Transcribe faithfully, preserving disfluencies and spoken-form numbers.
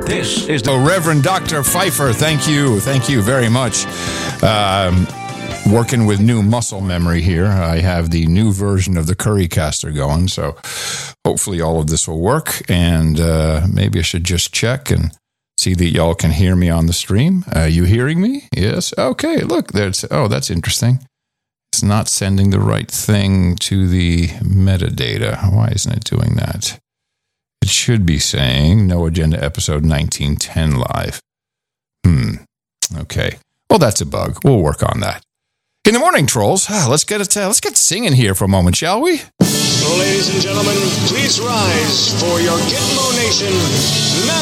This is the oh, Reverend Doctor Pfeiffer. Thank you. Thank you very much. Um, working with new muscle memory here. I have the new version of the Currycaster going, so hopefully all of this will work. And uh, maybe I should just check and see that y'all can hear me on the stream. Are you hearing me? Yes. Okay. Look, there's. Oh, that's interesting. It's not sending the right thing to the metadata. Why isn't it doing that? It should be saying No Agenda episode nineteen ten live. Hmm. Okay. Well, that's a bug. We'll work on that. In the morning, trolls. Ah, let's get it. Uh, let's get singing here for a moment, shall we? So, ladies and gentlemen, please rise for your Gitmo Nation.